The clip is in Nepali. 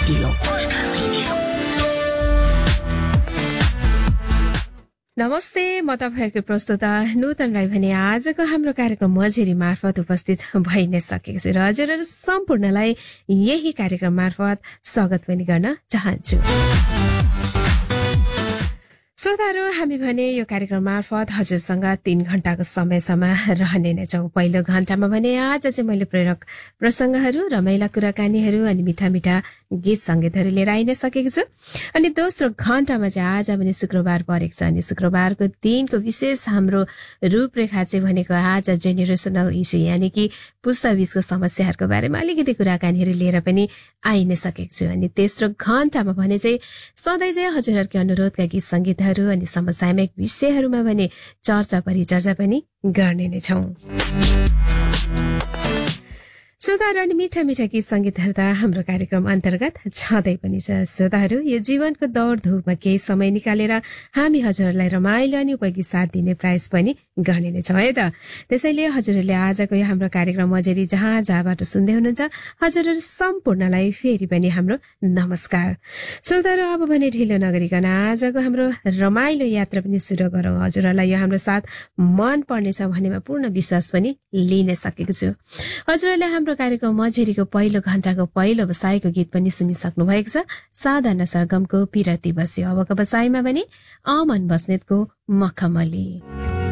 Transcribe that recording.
रेडियो। नमस्ते, म तपाईहरुको प्रस्तुता नूतन राई भने आजको हाम्रो कार्यक्रम मझेरी मार्फत उपस्थित भइ नै सकेको छु र हजुरहरु सम्पूर्णलाई यही कार्यक्रम मार्फत स्वागत पनि गर्न चाहन्छु। श्रोताहरु, हामी भने यो कार्यक्रम मार्फत हजुरसँग 3 घण्टाको समयसम्म रहने नै छौं। पहिलो घण्टामा भने आज चाहिँ मैले प्रेरक प्रसंगहरु, रमाइला कुराकानीहरु अनि मिठा मिठा गीत संगीतहरु लिएर आइ नै सकेको छु। अनि दोस्रो घण्टामा चाहिँ आज भने शुक्रबार परेको छ अनि शुक्रबारको दिनको विशेष हाम्रो रूपरेखा चाहिँ भनेको आज जेनेरेशनल इस्यु यानी कि पुस्ताबीचको समस्याहरुको बारेमा अलिकति कुराकानीहरु लिएर पनि आइ नै सकेको छु। अनि तेस्रो घण्टामा भने चाहिँ सधैँ चाहिँ हजुरहरुको अनुरोधका गीत संगीतहरु अनि समसामयिक विषयहरुमा भने चर्चा परिचर्चा पनि गर्ने नै छौं। श्रोताहरु, अनि मिठा मिठा गीत संगीतहरु त हाम्रो कार्यक्रम अन्तर्गत छँदै पनि छ। श्रोताहरु, यो जीवनको दौडधुपमा केही समय निकालेर हामी हजुरहरूलाई रमाइलो अनि उपयोगी साथ दिने प्रयास पनि गर्ने नै छौं है त। त्यसैले हजुरहरूले आजको यो हाम्रो कार्यक्रम मझेरी जहाँबाट सुन्दै हुनुहुन्छ हजुरहरू सम्पूर्णलाई फेरि पनि हाम्रो नमस्कार। श्रोताहरु, अब भने ढिलो नगरिकन आजको हाम्रो रमाइलो यात्रा पनि सुरु गरौं। हजुरहरूलाई यो हाम्रो साथ मन पर्नेछ भन्नेमा पूर्ण विश्वास पनि लिन सकेको छु। हजुरहरूले हाम्रो कार्यक्रम मझेरीको पहिलो घण्टाको पहिलो बसाइको गीत पनि सुनिसक्नु भएको छ, साधना सरगमको पिरती बस्यो। अबको बसाइमा भने अमन बस्नेतको मखमली।